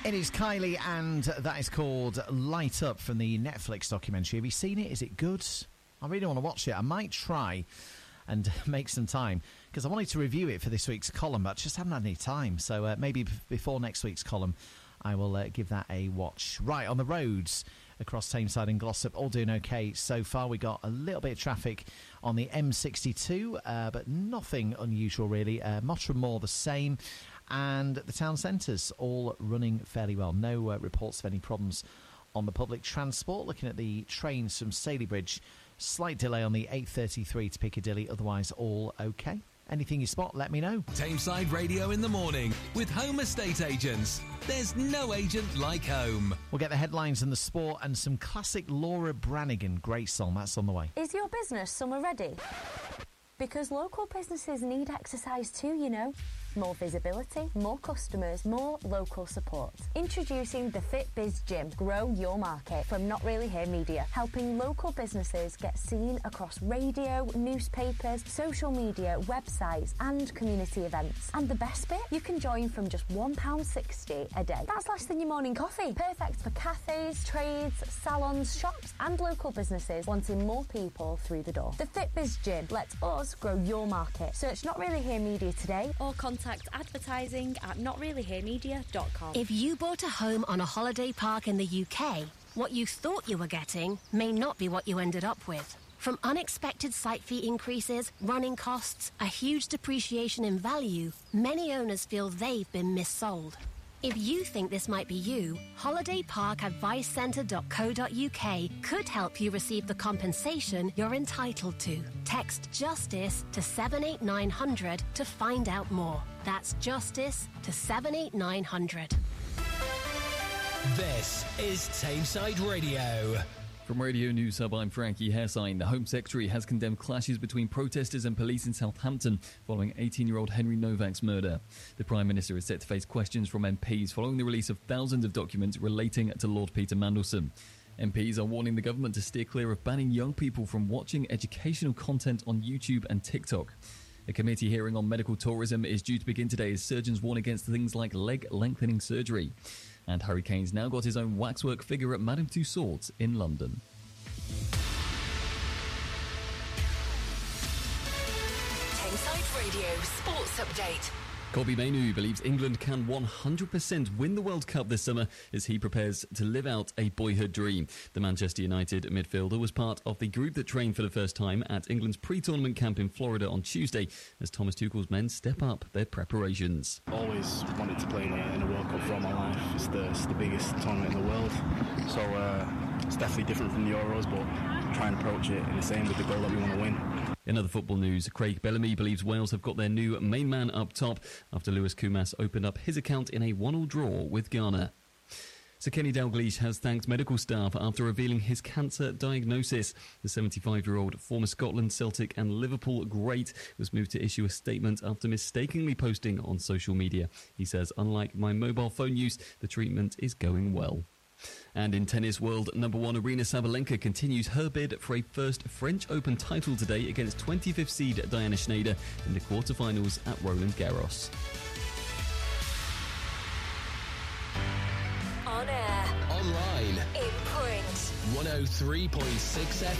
It is Kylie, and that is called Light Up from the Netflix documentary. Have you seen it? Is it good? I really want to watch it. I might try and make some time, because I wanted to review it for this week's column, but I just haven't had any time. So maybe before next week's column, I will give that a watch. Right, on the roads across Tameside and Glossop, all doing okay so far. We got a little bit of traffic on the M62, but nothing unusual really. Mottram Moor the same, and the town centres all running fairly well. No reports of any problems on the public transport. Looking at the trains from Stalybridge, slight delay on the 8:33 to Piccadilly, otherwise all okay. Anything you spot, let me know. Tameside Radio in the morning with Home Estate Agents. There's no agent like home. We'll get the headlines and the sport and some classic Laura Branigan. Great song, that's on the way. Is your business summer ready? Because local businesses need exercise too, you know. More visibility, more customers, more local support. Introducing the FitBiz Gym. Grow your market from Not Really Here Media, helping local businesses get seen across radio, newspapers, social media, websites and community events. And the best bit? You can join from just £1.60 a day. That's less than your morning coffee. Perfect for cafes, trades, salons, shops and local businesses wanting more people through the door. The FitBiz Gym lets us grow your market. Search Not Really Here Media today or contact advertising at notreallyheremedia.com. If you bought a home on a holiday park in the UK, what you thought you were getting may not be what you ended up with. From unexpected site fee increases, running costs, a huge depreciation in value, many owners feel they've been missold. If you think this might be you, holidayparkadvicecentre.co.uk could help you receive the compensation you're entitled to. Text JUSTICE to 78900 to find out more. That's JUSTICE to 78900. This is Tameside Radio. From Radio News Hub, I'm Frankie Hairsign. The Home Secretary has condemned clashes between protesters and police in Southampton following 18-year-old Henry Novak's murder. The Prime Minister is set to face questions from MPs following the release of thousands of documents relating to Lord Peter Mandelson. MPs are warning the government to steer clear of banning young people from watching educational content on YouTube and TikTok. A committee hearing on medical tourism is due to begin today as surgeons warn against things like leg lengthening surgery. And Harry Kane's now got his own waxwork figure at Madame Tussauds in London. Tameside Radio Sports Update. Kobbie Mainoo believes England can 100% win the World Cup this summer as he prepares to live out a boyhood dream. The Manchester United midfielder was part of the group that trained for the first time at England's pre-tournament camp in Florida on Tuesday as Thomas Tuchel's men step up their preparations. Always wanted to play in a World Cup for all my life. It's the biggest tournament in the world, so it's definitely different from the Euros, but try and approach it in the same with the goal that we want to win. In other football news, Craig Bellamy believes Wales have got their new main man up top after Lewis Koumas opened up his account in a 1-1 draw with Ghana. Sir Kenny Dalglish has thanked medical staff after revealing his cancer diagnosis. The 75-year-old former Scotland, Celtic and Liverpool great was moved to issue a statement after mistakenly posting on social media. He says, unlike my mobile phone use, the treatment is going well. And in tennis, world number 1 Aryna Sabalenka continues her bid for a first French Open title today against 25th seed Diana Schneider in the quarterfinals at Roland Garros. On air. Online. In print. 103.6